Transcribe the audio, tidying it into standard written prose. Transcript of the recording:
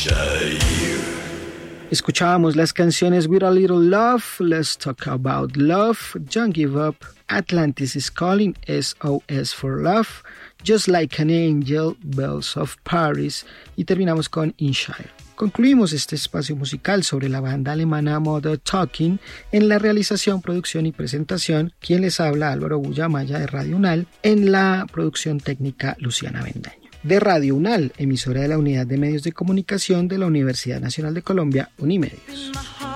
Escuchábamos las canciones With a Little Love, Let's Talk About Love, Don't Give Up, Atlantis is Calling, SOS for Love, Just Like an Angel, Bells of Paris y terminamos con In Shire. Concluimos este espacio musical sobre la banda alemana Mother Talking. En la realización, producción y presentación, quien les habla, Álvaro Bullamaya de Radio UNAL, en la producción técnica Luciana Bendaño. De Radio UNAL, emisora de la Unidad de Medios de Comunicación de la Universidad Nacional de Colombia, Unimedios.